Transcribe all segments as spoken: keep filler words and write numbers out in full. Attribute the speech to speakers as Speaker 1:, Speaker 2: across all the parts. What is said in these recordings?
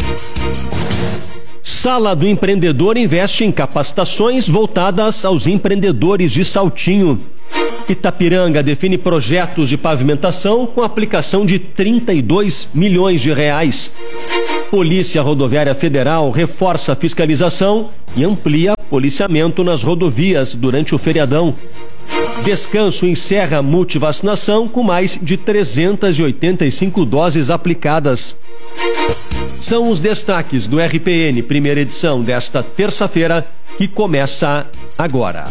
Speaker 1: Sala do Empreendedor investe em capacitações voltadas aos empreendedores de Saltinho. Itapiranga define projetos de pavimentação com aplicação de trinta e dois milhões de reais. Polícia Rodoviária Federal reforça a fiscalização e amplia policiamento nas rodovias durante o feriadão. Descanso encerra multivacinação com mais de trezentas e oitenta e cinco doses aplicadas. São os destaques do R P N, primeira edição desta terça-feira, que começa agora.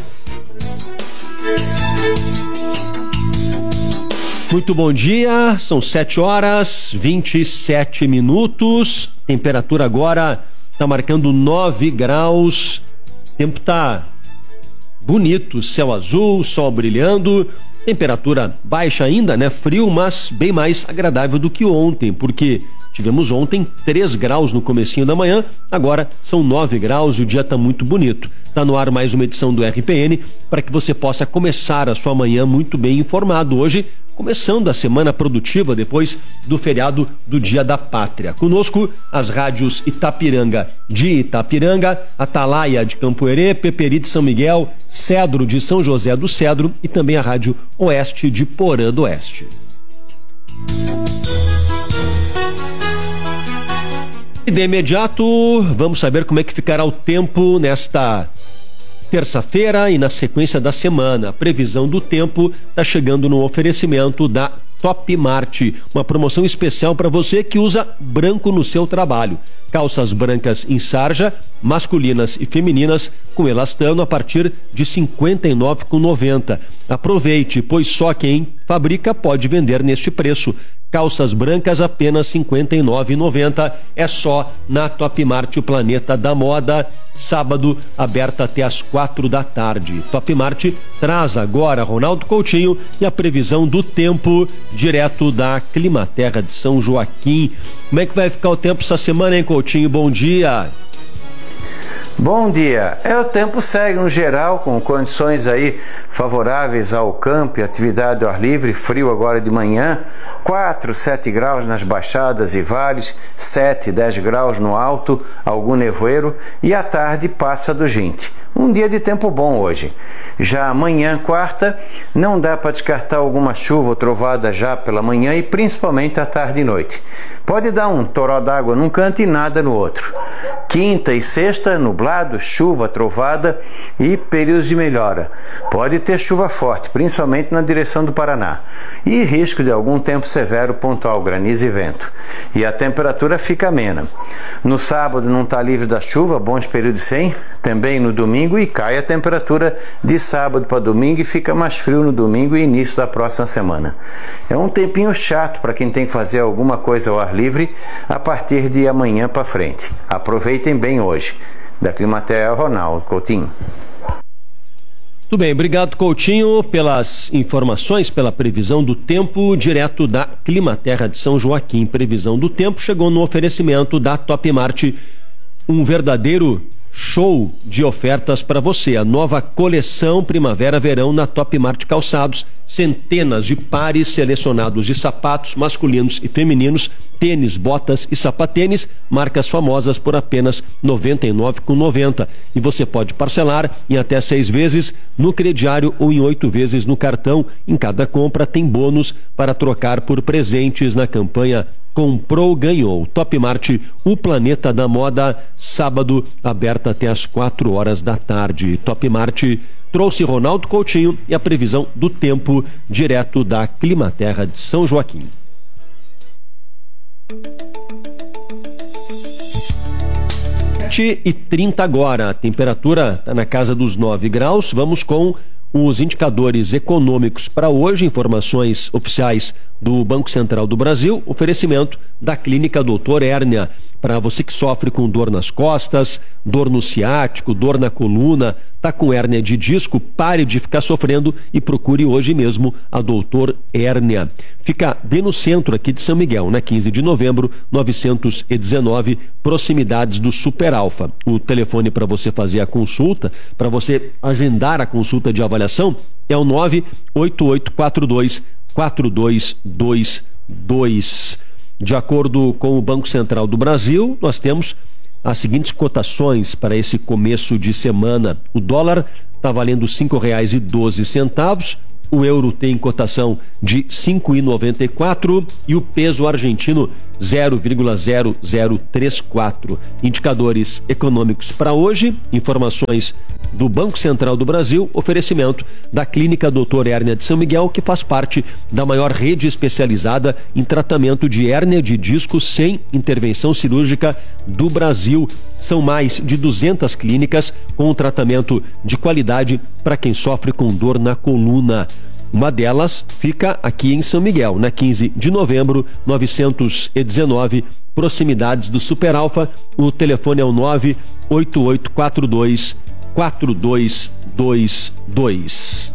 Speaker 1: Muito bom dia, são sete horas, vinte e sete minutos. Temperatura agora está marcando nove graus. O tempo está bonito, céu azul, sol brilhando. Temperatura baixa ainda, né? Frio, mas bem mais agradável do que ontem, porque tivemos ontem três graus no comecinho da manhã, agora são nove graus e o dia está muito bonito. Está no ar mais uma edição do R P N para que você possa começar a sua manhã muito bem informado. Hoje, começando a semana produtiva depois do feriado do Dia da Pátria. Conosco, as rádios Itapiranga de Itapiranga, Atalaia de Campo Herê, Peperi de São Miguel, Cedro de São José do Cedro e também a rádio Oeste de Porã do Oeste. E de imediato, vamos saber como é que ficará o tempo nesta terça-feira e na sequência da semana. A previsão do tempo está chegando no oferecimento da Top Mart, uma promoção especial para você que usa branco no seu trabalho. Calças brancas em sarja, masculinas e femininas, com elastano a partir de cinquenta e nove reais e noventa centavos. Aproveite, pois só quem fabrica pode vender neste preço. Calças brancas apenas cinquenta e nove reais e noventa centavos. É só na Top Mart, o planeta da moda. Sábado, aberta até às quatro da tarde. Top Mart traz agora Ronaldo Coutinho e a previsão do tempo direto da Climaterra de São Joaquim. Como é que vai ficar o tempo essa semana, hein, Coutinho? Bom dia.
Speaker 2: Bom dia. É, o tempo segue no geral com condições aí favoráveis ao campo e atividade ao ar livre, frio agora de manhã, quatro, sete graus nas baixadas e vales, sete, dez graus no alto, algum nevoeiro e à tarde passa dos vinte. Um dia de tempo bom hoje. Já amanhã, quarta, não dá para descartar alguma chuva ou trovada já pela manhã e principalmente à tarde e noite. Pode dar um toró d'água num canto e nada no outro. Quinta e sexta, nublado, chuva, trovada e períodos de melhora. Pode ter chuva forte, principalmente na direção do Paraná. E risco de algum tempo severo, pontual, granizo e vento. E a temperatura fica amena. No sábado não está livre da chuva, bons períodos sem, também no domingo, e cai a temperatura de sábado para domingo e fica mais frio no domingo e início da próxima semana. É um tempinho chato para quem tem que fazer alguma coisa ao ar livre a partir de amanhã para frente. Aproveitem bem hoje. Da Climaterra, Ronaldo Coutinho.
Speaker 1: Tudo bem, obrigado, Coutinho, pelas informações, pela previsão do tempo direto da Climaterra de São Joaquim. Previsão do tempo chegou no oferecimento da Top Mart, um verdadeiro show de ofertas para você. A nova coleção Primavera-Verão na Top Mart Calçados. Centenas de pares selecionados de sapatos masculinos e femininos, tênis, botas e sapatênis, marcas famosas por apenas noventa e nove reais e noventa centavos. E você pode parcelar em até seis vezes no crediário ou em oito vezes no cartão. Em cada compra tem bônus para trocar por presentes na campanha Comprou, Ganhou. Top Mart, o planeta da moda, sábado, aberta até às quatro horas da tarde. Top Mart trouxe Ronaldo Coutinho e a previsão do tempo direto da Climaterra de São Joaquim. sete e trinta agora, a temperatura está na casa dos nove graus. Vamos com os indicadores econômicos para hoje, informações oficiais do Banco Central do Brasil, oferecimento da Clínica doutor Hérnia. Para você que sofre com dor nas costas, dor no ciático, dor na coluna, tá com hérnia de disco, pare de ficar sofrendo e procure hoje mesmo a doutor Hérnia. Fica bem no centro aqui de São Miguel, na quinze de novembro, novecentos e dezenove, proximidades do Super Alfa. O telefone para você fazer a consulta, para você agendar a consulta de avaliação, é o nove oito oito quatro dois quatro dois dois dois. De acordo com o Banco Central do Brasil, nós temos as seguintes cotações para esse começo de semana. O dólar está valendo cinco reais e doze centavos, o euro tem cotação de cinco reais e noventa e quatro centavos e o peso argentino zero vírgula zero zero três quatro. Indicadores econômicos para hoje, informações do Banco Central do Brasil, oferecimento da Clínica doutor Hérnia de São Miguel, que faz parte da maior rede especializada em tratamento de hérnia de disco sem intervenção cirúrgica do Brasil. São mais de duzentas clínicas com um tratamento de qualidade para quem sofre com dor na coluna. Uma delas fica aqui em São Miguel, na quinze de novembro, novecentos e dezenove, proximidades do Super Alfa. O telefone é o nove oito oito quatro dois quatro dois dois dois.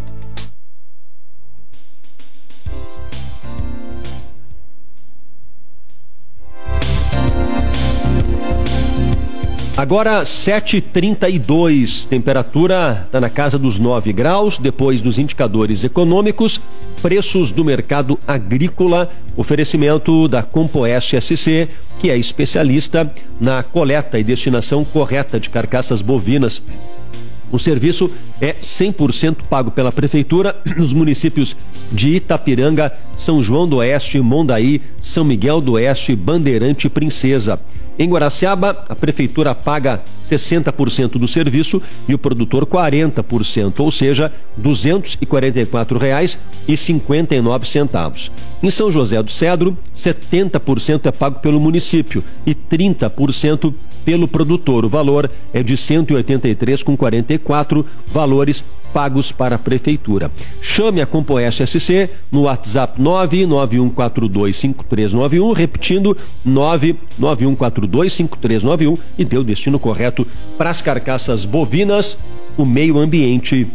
Speaker 1: Agora sete e trinta e dois, temperatura está na casa dos nove graus, depois dos indicadores econômicos, preços do mercado agrícola, oferecimento da Compoeste S C, que é especialista na coleta e destinação correta de carcaças bovinas. O serviço é cem por cento pago pela Prefeitura nos municípios de Itapiranga, São João do Oeste, Mondaí, São Miguel do Oeste, Bandeirante e Princesa. Em Guaraciaba, a Prefeitura paga sessenta por cento do serviço e o produtor quarenta por cento, ou seja, duzentos e quarenta e quatro reais e cinquenta e nove centavos. Em São José do Cedro, setenta por cento é pago pelo município e trinta por cento pelo produtor. O valor é de cento e oitenta e três reais e quarenta e quatro centavos, valores pagos para a Prefeitura. Chame a Compoeste S C no WhatsApp nove nove um quatro dois cinco três nove um, repetindo nove nove um quatro dois cinco três nove um, e dê o destino correto para as carcaças bovinas. O meio ambiente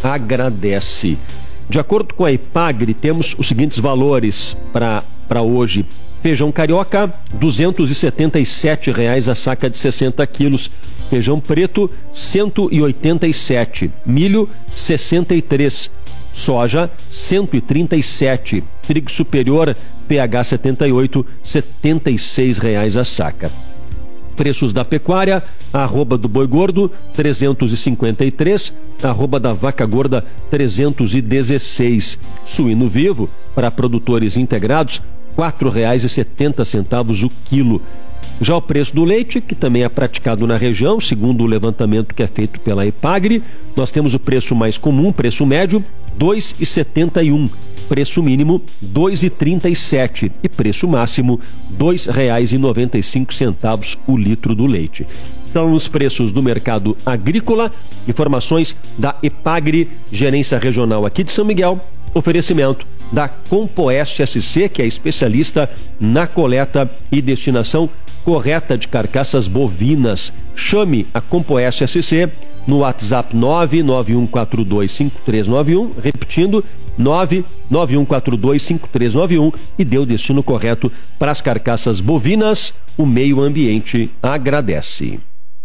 Speaker 1: agradece. De acordo com a Epagri, temos os seguintes valores para para hoje. Feijão carioca, duzentos e setenta e sete reais a saca de sessenta quilos. Feijão preto, cento e oitenta e sete. Milho, sessenta e três. Soja, cento e trinta e sete. Trigo superior, P H setenta e oito, setenta e seis reais a saca. Preços da pecuária, arroba do boi gordo, trezentos e cinquenta e três, arroba da vaca gorda, trezentos e dezesseis. Suíno vivo, para produtores integrados, quatro reais e setenta centavos o quilo. Já o preço do leite, que também é praticado na região, segundo o levantamento que é feito pela Epagri, nós temos o preço mais comum, preço médio, dois reais e setenta e um. Preço mínimo, dois reais e trinta e sete. E preço máximo, dois reais e noventa e cinco centavos o litro do leite. São os preços do mercado agrícola. Informações da Epagri, gerência regional aqui de São Miguel. Oferecimento da Compoeste S C, que é especialista na coleta e destinação correta de carcaças bovinas. Chame a Compoeste S C no WhatsApp nove nove um quatro dois cinco três nove um, repetindo nove nove um quatro dois cinco três nove um, e dê o destino correto para as carcaças bovinas. O meio ambiente agradece.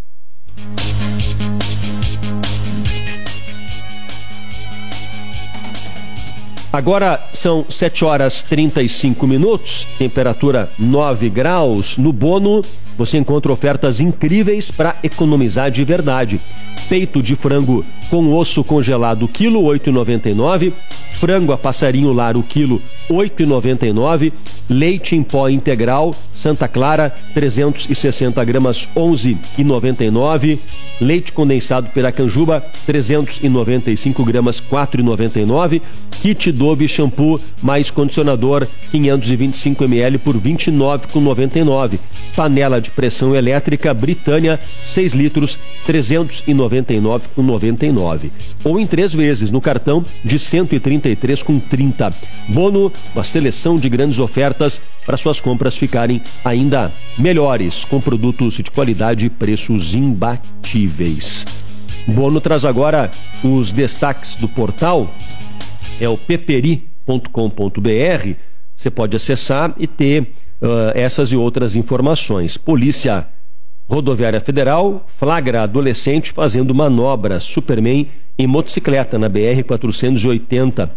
Speaker 1: Agora são sete horas e trinta e cinco minutos, temperatura nove graus. No Bono você encontra ofertas incríveis para economizar de verdade. Peito de frango com osso congelado, quilo oito reais e noventa e nove centavos. Frango a passarinho lar, o quilo oito reais e noventa e nove centavos. Leite em pó integral Santa Clara, trezentos e sessenta gramas, onze reais e noventa e nove centavos. Leite condensado Piracanjuba, trezentos e noventa e cinco gramas, quatro reais e noventa e nove centavos. Kit Dove shampoo mais condicionador, quinhentos e vinte e cinco mililitros por vinte e nove reais e noventa e nove centavos. Panela de pressão elétrica Britânia, seis litros, trezentos e noventa e nove reais e noventa e nove centavos. Ou em três vezes no cartão de cento e trinta e três reais e trinta centavos. Bono, uma seleção de grandes ofertas para suas compras ficarem ainda melhores, com produtos de qualidade e preços imbatíveis. Bono traz agora os destaques do portal, é o peperi ponto com ponto br. Você pode acessar e ter uh, essas e outras informações. Polícia Rodoviária Federal flagra adolescente fazendo manobra Superman em motocicleta na B R quatrocentos e oitenta.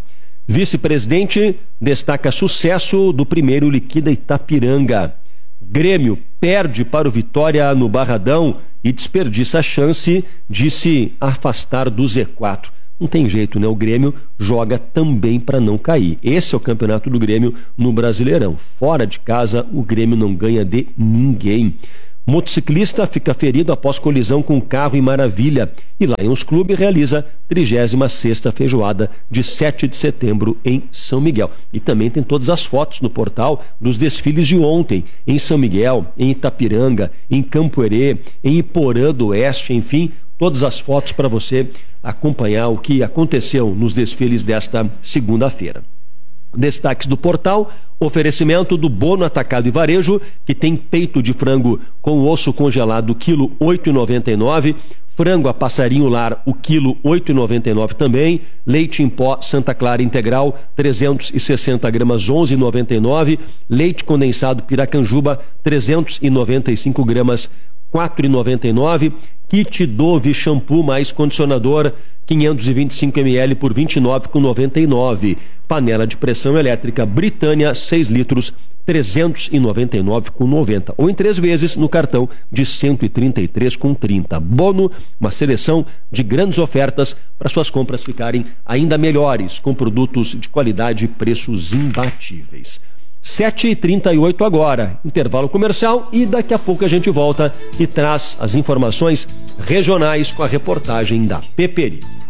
Speaker 1: Vice-presidente destaca sucesso do primeiro Liquida Itapiranga. Grêmio perde para o Vitória no Barradão e desperdiça a chance de se afastar do Z quatro. Não tem jeito, né? O Grêmio joga também para não cair. Esse é o campeonato do Grêmio no Brasileirão. Fora de casa, o Grêmio não ganha de ninguém. Motociclista fica ferido após colisão com carro em Maravilha. E Lions Clube realiza trigésima sexta feijoada de sete de setembro em São Miguel. E também tem todas as fotos no portal dos desfiles de ontem, em São Miguel, em Itapiranga, em Campo Herê, em Iporã do Oeste, enfim, todas as fotos para você acompanhar o que aconteceu nos desfiles desta segunda-feira. Destaques do portal: oferecimento do Bono Atacado e Varejo, que tem peito de frango com osso congelado, quilo oito reais e noventa e nove centavos, frango a passarinho lar, o quilo oito reais e noventa e nove centavos também, leite em pó Santa Clara integral, trezentos e sessenta gramas, onze reais e noventa e nove centavos, leite condensado Piracanjuba, trezentos e noventa e cinco gramas, quatro reais e noventa e nove centavos, kit Dove shampoo mais condicionador, quinhentos e vinte e cinco mililitros por vinte e nove reais e noventa e nove centavos. Panela de pressão elétrica Britânia, seis litros, trezentos e noventa e nove reais e noventa centavos. Ou em três vezes no cartão de cento e trinta e três reais e trinta centavos. Bono, uma seleção de grandes ofertas para suas compras ficarem ainda melhores, com produtos de qualidade e preços imbatíveis. sete e trinta e oito agora, intervalo comercial, e daqui a pouco a gente volta e traz as informações regionais com a reportagem da Peperi.